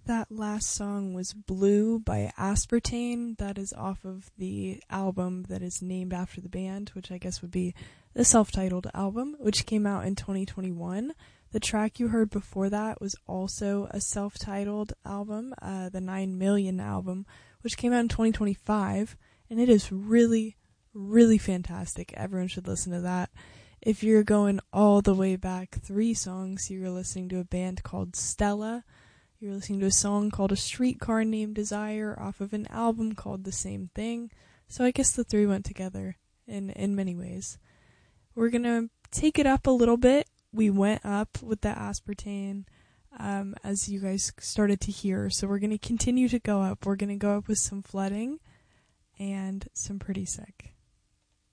That last song was Blue by Aspartame. That is off of the album that is named after the band, which I guess would be the self-titled album, which came out in 2021. The track you heard before that was also a self-titled album, the 9 Million album, which came out in 2025, and it is really, really fantastic. Everyone should listen to that. If you're going all the way back 3 songs, you're listening to a band called Stella. You're listening to a song called A Streetcar Named Desire off of an album called The Same Thing. So I guess the 3 went together in many ways. We're going to take it up a little bit. We went up with the aspartame, as you guys started to hear. So we're going to continue to go up. We're going to go up with some Flooding and some Pretty Sick.